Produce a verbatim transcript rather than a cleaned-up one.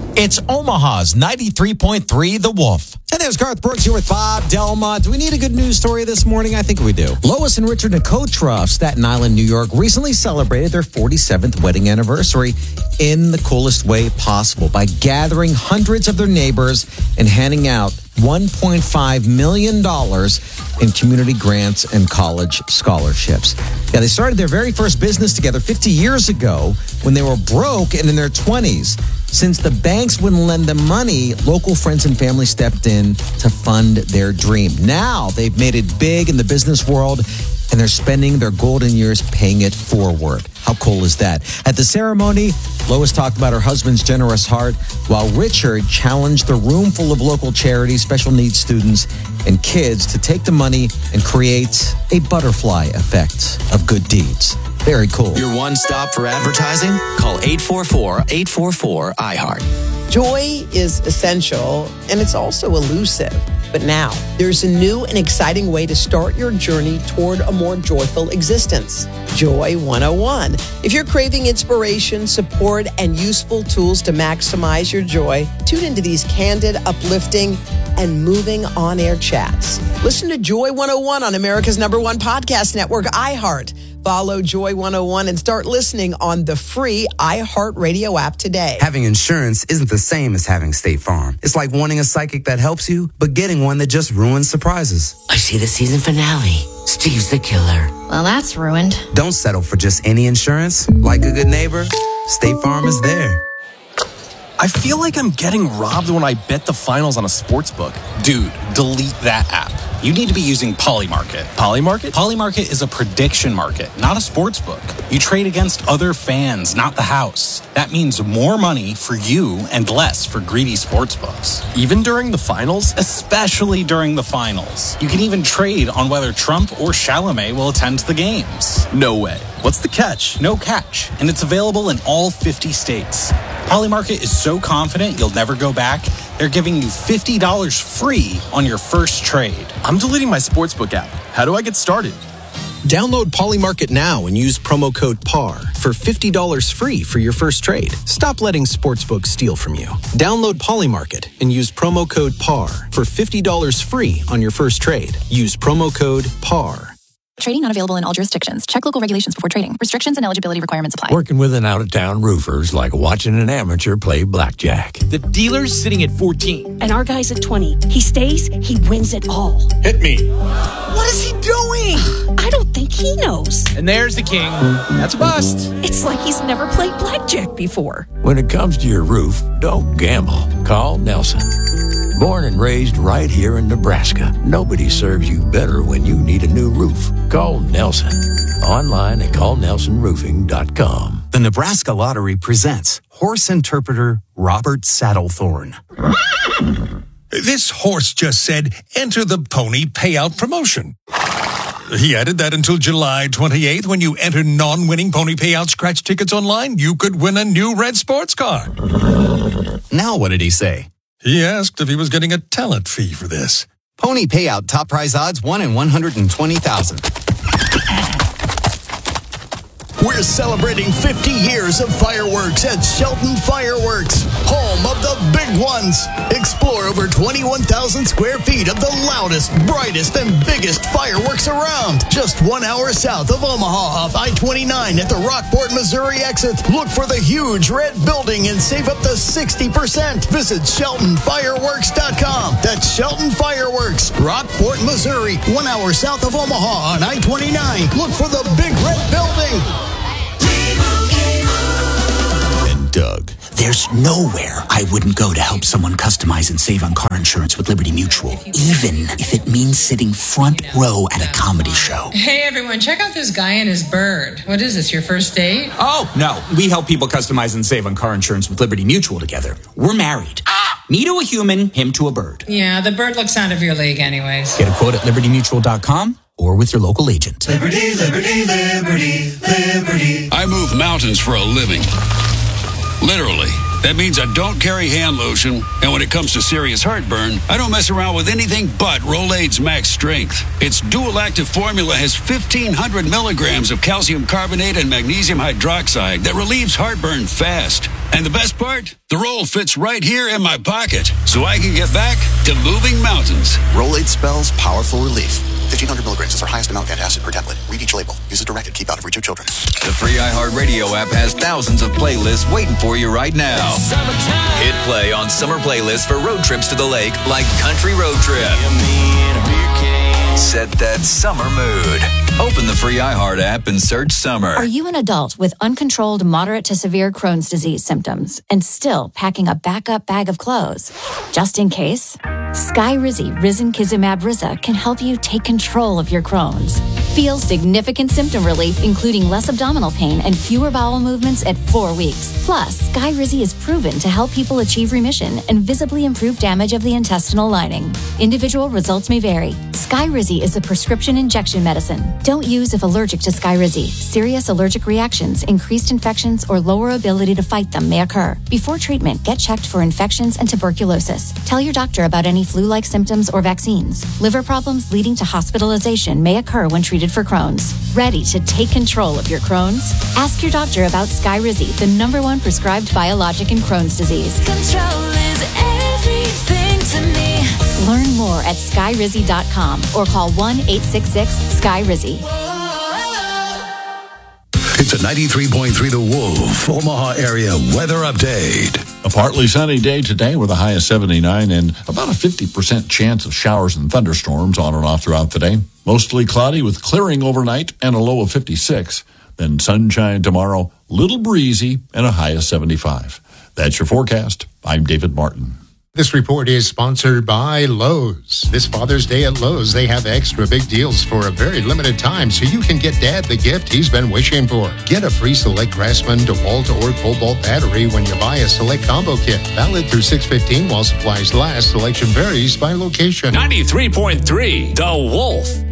It's Omaha's ninety-three point three The Wolf. And there's Garth Brooks here with Bob Delma. Do we need a good news story this morning? I think we do. Lois and Richard Nicotra of Staten Island, New York, recently celebrated their forty-seventh wedding anniversary in the coolest way possible by gathering hundreds of their neighbors and handing out one point five million dollars in community grants and college scholarships. Yeah, they started their very first business together fifty years ago when they were broke and in their twenties. Since the banks wouldn't lend them money, local friends and family stepped in to fund their dream. Now they've made it big in the business world, and they're spending their golden years paying it forward. How cool is that? At the ceremony, Lois talked about her husband's generous heart, while Richard challenged the room full of local charities, special needs students, and kids to take the money and create a butterfly effect of good deeds. Very cool. Your one-stop for advertising? Call eight four four, eight four four, I heart. Joy is essential, and it's also elusive. But now, there's a new and exciting way to start your journey toward a more joyful existence. Joy one oh one. If you're craving inspiration, support, and useful tools to maximize your joy, tune into these candid, uplifting, and moving on-air chats. Listen to Joy one oh one on America's number one podcast network, iHeart. Follow Joy one oh one and start listening on the free iHeartRadio app today. Having insurance isn't the same as having State Farm. It's like wanting a psychic that helps you, but getting one that just ruins surprises. I see the season finale. Steve's the killer. Well, that's ruined. Don't settle for just any insurance. Like a good neighbor, State Farm is there. I feel like I'm getting robbed when I bet the finals on a sports book. Dude, delete that app. You need to be using Polymarket. Polymarket? Polymarket is a prediction market, not a sports book. You trade against other fans, not the house. That means more money for you and less for greedy sports books. Even during the finals? Especially during the finals. You can even trade on whether Trump or Chalamet will attend the games. No way. What's the catch? No catch. And it's available in all fifty states. Polymarket is so confident you'll never go back, they're giving you fifty dollars free on your first trade. I'm deleting my sportsbook app. How do I get started? Download Polymarket now and use promo code P A R for fifty dollars free for your first trade. Stop letting sportsbooks steal from you. Download Polymarket and use promo code P A R for fifty dollars free on your first trade. Use promo code P A R. Trading not available in all jurisdictions. Check local regulations before trading. Restrictions and eligibility requirements apply. Working with an out-of-town roofer is like watching an amateur play blackjack. The dealer's sitting at fourteen. And our guy's at twenty. He stays, he wins it all. Hit me. What is he doing? I don't think he knows. And there's the king. That's a bust. It's like he's never played blackjack before. When it comes to your roof, don't gamble. Call Nelson. Born and raised right here in Nebraska, nobody serves you better when you need a new roof. Call Nelson. Online at call nelson roofing dot com. The Nebraska Lottery presents horse interpreter Robert Saddlethorn. This horse just said, enter the pony payout promotion. He added that until July twenty-eighth, when you enter non-winning pony payout scratch tickets online, you could win a new red sports car. Now what did he say? He asked if he was getting a talent fee for this. Pony payout top prize odds one in one hundred twenty thousand. We're celebrating fifty years of fireworks at Shelton Fireworks, home of the big ones. Explore over twenty-one thousand square feet of the loudest, brightest, and biggest fireworks around. Just one hour south of Omaha off I twenty-nine at the Rockport, Missouri exit. Look for the huge red building and save up to sixty percent. Visit shelton fireworks dot com. That's Shelton Fireworks, Rockport, Missouri, one hour south of Omaha on I twenty-nine. Look for the big red building. And Doug. There's nowhere I wouldn't go to help someone customize and save on car insurance with Liberty Mutual, even if it means sitting front row at a comedy show. Hey, everyone, check out this guy and his bird. What is this, your first date? Oh, no. We help people customize and save on car insurance with Liberty Mutual together. We're married. Ah! Me to a human, him to a bird. Yeah, the bird looks out of your league anyways. Get a quote at liberty mutual dot com or with your local agent. Liberty, liberty, liberty, liberty. I move mountains for a living. Literally. That means I don't carry hand lotion, and when it comes to serious heartburn, I don't mess around with anything but Rolaids Max Strength. Its dual-active formula has fifteen hundred milligrams of calcium carbonate and magnesium hydroxide that relieves heartburn fast. And the best part? The roll fits right here in my pocket, so I can get back to moving mountains. Rolaids spells powerful relief. fifteen hundred milligrams is our highest amount of antacid per tablet. Read each label. Use as directed. Keep out of reach of children. The free iHeartRadio app has thousands of playlists waiting for you right now. Hit play on summer playlists for road trips to the lake like Country Road Trip. Set that summer mood. Open the free iHeart app and search summer. Are you an adult with uncontrolled moderate to severe Crohn's disease symptoms and still packing a backup bag of clothes? Just in case, Skyrizi Risankizumab Riza can help you take control of your Crohn's. Feel significant symptom relief, including less abdominal pain and fewer bowel movements at four weeks. Plus, Skyrizi is proven to help people achieve remission and visibly improve damage of the intestinal lining. Individual results may vary. Skyrizi is a prescription injection medicine. Don't use if allergic to Skyrizi. Serious allergic reactions, increased infections, or lower ability to fight them may occur. Before treatment, get checked for infections and tuberculosis. Tell your doctor about any flu-like symptoms or vaccines. Liver problems leading to hospitalization may occur when treated for Crohn's. Ready to take control of your Crohn's? Ask your doctor about Skyrizi, the number one prescribed biologic in Crohn's disease. Control is everything to me. Learn more at skyrizi dot com or call one eight six six sky rizi. It's a ninety-three point three The Wolf Omaha area weather update. A partly sunny day today with a high of seventy-nine and about a fifty percent chance of showers and thunderstorms on and off throughout the day. Mostly cloudy with clearing overnight and a low of fifty-six. Then sunshine tomorrow, little breezy, and a high of seventy-five. That's your forecast. I'm David Martin. This report is sponsored by Lowe's. This Father's Day at Lowe's, they have extra big deals for a very limited time, so you can get Dad the gift he's been wishing for. Get a free Select Craftsman DeWalt or Cobalt battery when you buy a Select Combo Kit. Valid through six fifteen while supplies last. Selection varies by location. ninety-three point three The Wolf.